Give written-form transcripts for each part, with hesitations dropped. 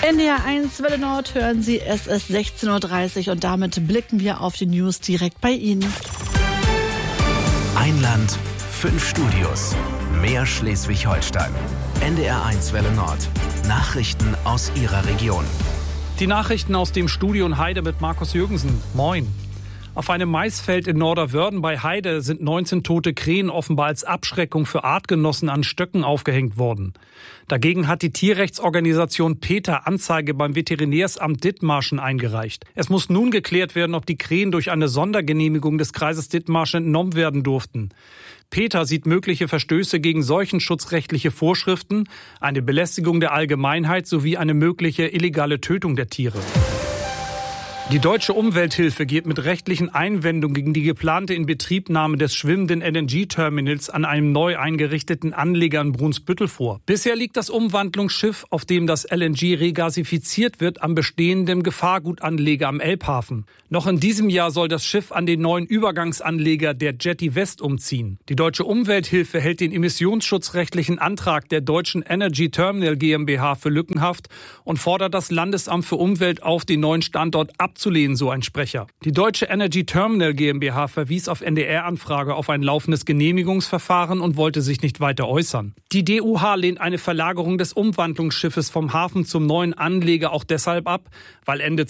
NDR 1 Welle Nord hören Sie, es ist 16.30 Uhr und damit blicken wir auf die News direkt bei Ihnen. Ein Land, 5 Studios, mehr Schleswig-Holstein. NDR 1 Welle Nord. Nachrichten aus Ihrer Region. Die Nachrichten aus dem Studio in Heide mit Markus Jürgensen. Moin. Auf einem Maisfeld in Norderwörden bei Heide sind 19 tote Krähen offenbar als Abschreckung für Artgenossen an Stöcken aufgehängt worden. Dagegen hat die Tierrechtsorganisation PETA Anzeige beim Veterinärsamt Dithmarschen eingereicht. Es muss nun geklärt werden, ob die Krähen durch eine Sondergenehmigung des Kreises Dithmarschen entnommen werden durften. PETA sieht mögliche Verstöße gegen seuchenschutzrechtliche Vorschriften, eine Belästigung der Allgemeinheit sowie eine mögliche illegale Tötung der Tiere. Die Deutsche Umwelthilfe geht mit rechtlichen Einwendungen gegen die geplante Inbetriebnahme des schwimmenden LNG-Terminals an einem neu eingerichteten Anleger in Brunsbüttel vor. Bisher liegt das Umwandlungsschiff, auf dem das LNG regasifiziert wird, am bestehenden Gefahrgutanleger am Elbhafen. Noch in diesem Jahr soll das Schiff an den neuen Übergangsanleger der Jetty West umziehen. Die Deutsche Umwelthilfe hält den emissionsschutzrechtlichen Antrag der Deutschen Energy Terminal GmbH für lückenhaft und fordert das Landesamt für Umwelt auf, den neuen Standort abzulehnen, so ein Sprecher. Die Deutsche Energy Terminal GmbH verwies auf NDR-Anfrage auf ein laufendes Genehmigungsverfahren und wollte sich nicht weiter äußern. Die DUH lehnt eine Verlagerung des Umwandlungsschiffes vom Hafen zum neuen Anleger auch deshalb ab, weil Ende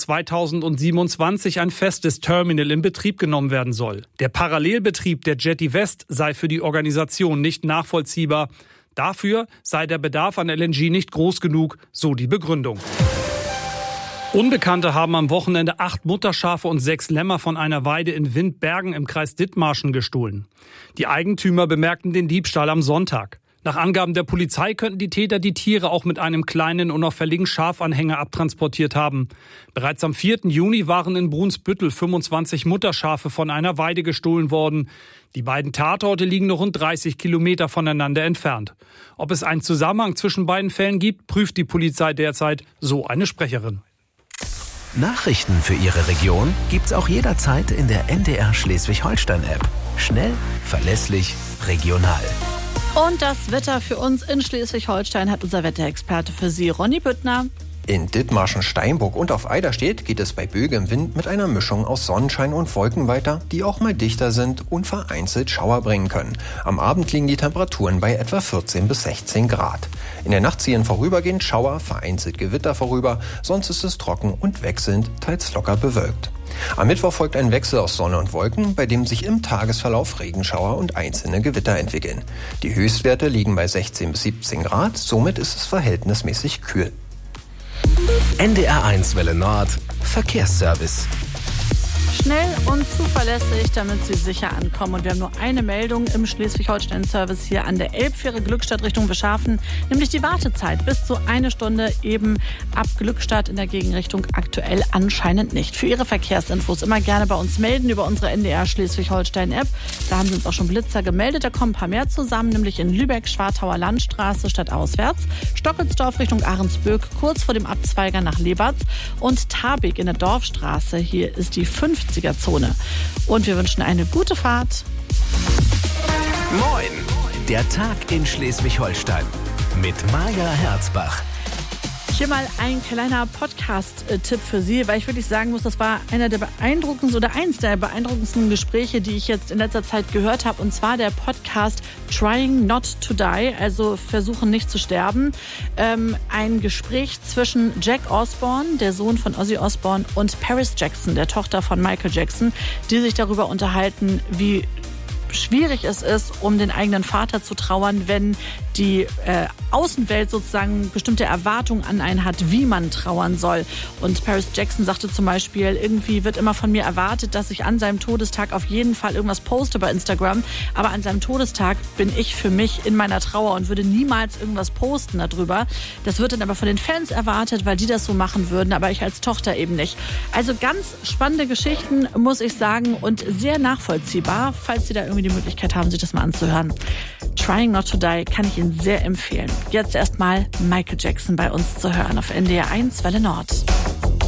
2027 ein festes Terminal in Betrieb genommen werden soll. Der Parallelbetrieb der Jetty West sei für die Organisation nicht nachvollziehbar. Dafür sei der Bedarf an LNG nicht groß genug, so die Begründung. Unbekannte haben am Wochenende 8 Mutterschafe und 6 Lämmer von einer Weide in Windbergen im Kreis Dithmarschen gestohlen. Die Eigentümer bemerkten den Diebstahl am Sonntag. Nach Angaben der Polizei könnten die Täter die Tiere auch mit einem kleinen, unauffälligen Schafanhänger abtransportiert haben. Bereits am 4. Juni waren in Brunsbüttel 25 Mutterschafe von einer Weide gestohlen worden. Die beiden Tatorte liegen nur rund 30 Kilometer voneinander entfernt. Ob es einen Zusammenhang zwischen beiden Fällen gibt, prüft die Polizei derzeit, so eine Sprecherin. Nachrichten für Ihre Region gibt's auch jederzeit in der NDR Schleswig-Holstein-App. Schnell, verlässlich, regional. Und das Wetter für uns in Schleswig-Holstein hat unser Wetterexperte für Sie, Ronny Büttner. In Dithmarschen, Steinburg und auf Eiderstedt geht es bei böigem Wind mit einer Mischung aus Sonnenschein und Wolken weiter, die auch mal dichter sind und vereinzelt Schauer bringen können. Am Abend liegen die Temperaturen bei etwa 14 bis 16 Grad. In der Nacht ziehen vorübergehend Schauer, vereinzelt Gewitter vorüber, sonst ist es trocken und wechselnd, teils locker bewölkt. Am Mittwoch folgt ein Wechsel aus Sonne und Wolken, bei dem sich im Tagesverlauf Regenschauer und einzelne Gewitter entwickeln. Die Höchstwerte liegen bei 16 bis 17 Grad, somit ist es verhältnismäßig kühl. NDR 1 Welle Nord, Verkehrsservice. Schnell und zuverlässig, damit Sie sicher ankommen. Und wir haben nur eine Meldung im Schleswig-Holstein-Service hier an der Elbfähre Glückstadt Richtung Beschafen, nämlich die Wartezeit bis zu 1 Stunde eben ab Glückstadt in der Gegenrichtung aktuell anscheinend nicht. Für Ihre Verkehrsinfos immer gerne bei uns melden über unsere NDR Schleswig-Holstein-App. Da haben Sie uns auch schon Blitzer gemeldet. Da kommen ein paar mehr zusammen, nämlich in Lübeck, Schwartauer Landstraße stadtauswärts, Stockelsdorf Richtung Ahrensböck, kurz vor dem Abzweiger nach Lebatz und Tabig in der Dorfstraße. Hier ist die 50er-Zone. Und wir wünschen eine gute Fahrt. Moin! Der Tag in Schleswig-Holstein mit Maja Herzbach. Hier mal ein kleiner Podcast-Tipp für Sie, weil ich wirklich sagen muss, das war einer der beeindruckendsten oder eins der beeindruckendsten Gespräche, die ich jetzt in letzter Zeit gehört habe. Und zwar der Podcast Trying Not to Die, also Versuchen nicht zu sterben. Ein Gespräch zwischen Jack Osbourne, der Sohn von Ozzy Osbourne, und Paris Jackson, der Tochter von Michael Jackson, die sich darüber unterhalten, wie schwierig es ist, um den eigenen Vater zu trauern, wenn die Außenwelt sozusagen bestimmte Erwartungen an einen hat, wie man trauern soll. Und Paris Jackson sagte zum Beispiel, irgendwie wird immer von mir erwartet, dass ich an seinem Todestag auf jeden Fall irgendwas poste bei Instagram. Aber an seinem Todestag bin ich für mich in meiner Trauer und würde niemals irgendwas posten darüber. Das wird dann aber von den Fans erwartet, weil die das so machen würden, aber ich als Tochter eben nicht. Also ganz spannende Geschichten, muss ich sagen, und sehr nachvollziehbar, falls Sie da irgendwie die Möglichkeit haben, sich das mal anzuhören. Trying Not to Die kann ich Ihnen sehr empfehlen. Jetzt erstmal Michael Jackson bei uns zu hören auf NDR 1 Welle Nord.